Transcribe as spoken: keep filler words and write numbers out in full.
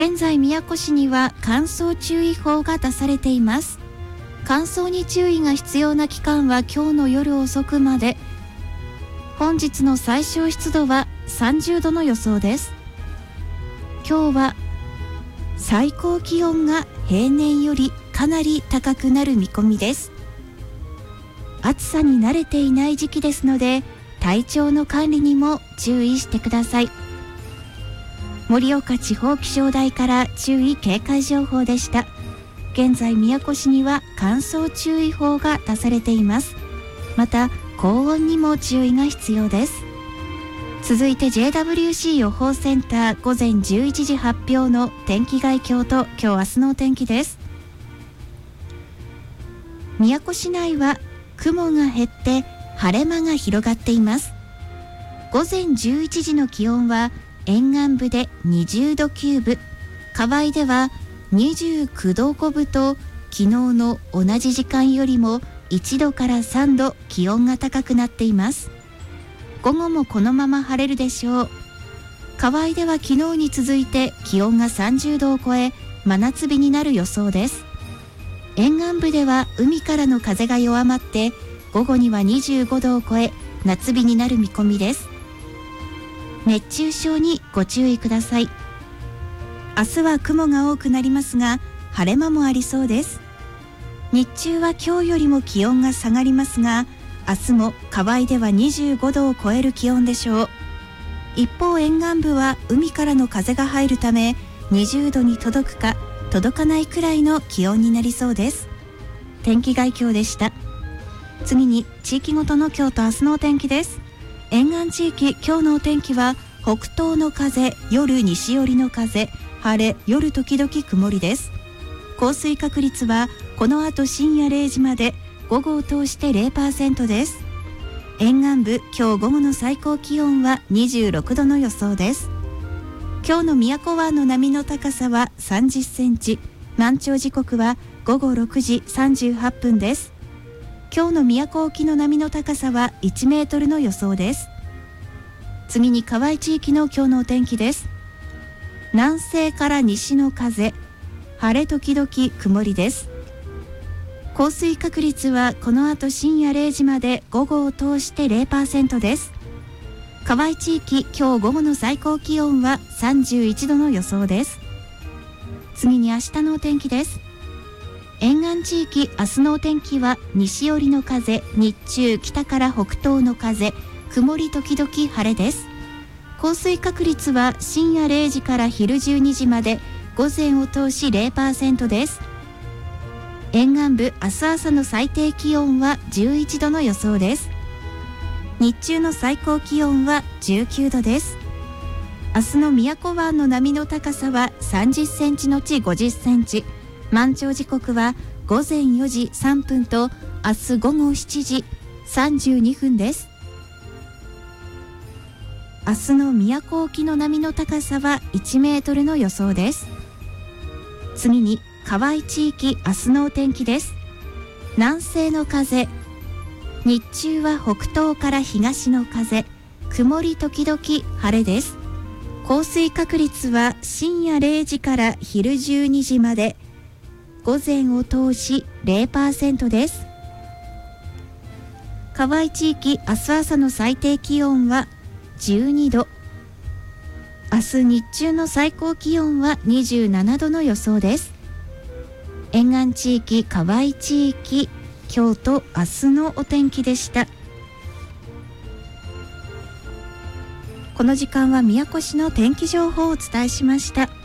現在宮古市には乾燥注意報が出されています。乾燥に注意が必要な期間は今日の夜遅くまで。本日の最小湿度はさんじゅうどの予想です。今日は最高気温が平年よりかなり高くなる見込みです。暑さに慣れていない時期ですので、体調の管理にも注意してください。盛岡地方気象台から注意警戒情報でした。現在宮古市には乾燥注意報が出されています。また高温にも注意が必要です。続いて ジェイダブリューシー 予報センター午前じゅういちじ発表の天気概況と今日明日のお天気です。宮古市内は雲が減って晴れ間が広がっています。午前じゅういちじの気温は沿岸部でにじゅうどきゅうぶ、河合ではにじゅうきゅうどごぶと昨日の同じ時間よりもいちどからさんど気温が高くなっています。午後もこのまま晴れるでしょう。河合では昨日に続いて気温がさんじゅうどを超え真夏日になる予想です。沿岸部では海からの風が弱まって午後にはにじゅうごどを超え夏日になる見込みです。熱中症にご注意ください。明日は雲が多くなりますが晴れ間もありそうです。日中は今日よりも気温が下がりますが、明日も河合ではにじゅうごどを超える気温でしょう。一方沿岸部は海からの風が入るためにじゅうどに届くか届かないくらいの気温になりそうです。天気概況でした。次に地域ごとの今日と明日のお天気です。沿岸地域今日のお天気は北東の風、夜西寄りの風、晴れ、夜時々曇りです。降水確率はこの後深夜れいじまで午後を通して ゼロパーセント です。沿岸部今日午後の最高気温はにじゅうろくどの予想です。今日の宮古湾の波の高さはさんじゅっセンチ、満潮時刻は午後ろくじさんじゅうはっぷんです。今日の宮古沖の波の高さはいちメートルの予想です。次に河合地域の今日のお天気です。南西から西の風、晴れ時々曇りです。降水確率はこの後深夜れいじまで午後を通して ゼロパーセント です。河合地域今日午後の最高気温はさんじゅういちどの予想です。次に明日のお天気です。沿岸地域明日のお天気は西寄りの風、日中北から北東の風、曇り時々晴れです。降水確率は深夜れいじから昼じゅうにじまで午前を通し ゼロパーセント です。沿岸部明日朝の最低気温はじゅういちどの予想です。日中の最高気温はじゅうきゅうどです。明日の宮古湾の波の高さはさんじゅっセンチのちごじゅっセンチ、満潮時刻は午前よじさんぷんと明日午後しちじさんじゅうにふんです。明日の宮古沖の波の高さはいちメートルの予想です。次に河合地域明日のお天気です。南西の風、日中は北東から東の風、曇り時々晴れです。降水確率は深夜れいじから昼じゅうにじまで午前を通し ゼロパーセント です。河合地域明日朝の最低気温はじゅうにど、明日日中の最高気温はにじゅうななどの予想です。沿岸地域河合地域今日と明日のお天気でした。この時間は宮古市の天気情報をお伝えしました。